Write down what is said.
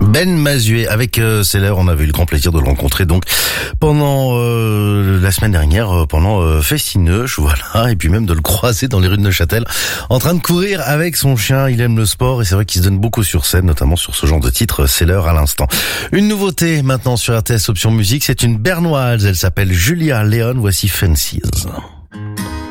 Ben Mazué avec Seller, on avait eu le grand plaisir de le rencontrer donc pendant la semaine dernière pendant Festineuch, voilà, et puis même de le croiser dans les rues de Neuchâtel en train de courir avec son chien. Il aime le sport et c'est vrai qu'il se donne beaucoup sur scène, notamment sur ce genre de titre, Seller à l'instant. Une nouveauté maintenant sur RTS Option Musique, c'est une bernoise, elle s'appelle Julia Leon, voici Fences.